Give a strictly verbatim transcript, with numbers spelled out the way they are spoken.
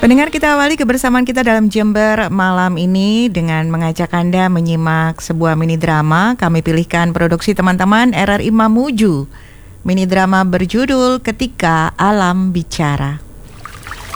Pendengar, kita awali kebersamaan kita dalam Jember malam ini dengan mengajak Anda menyimak sebuah mini drama. Kami pilihkan produksi teman-teman R R I Mamuju. Mini drama berjudul Ketika Alam Bicara.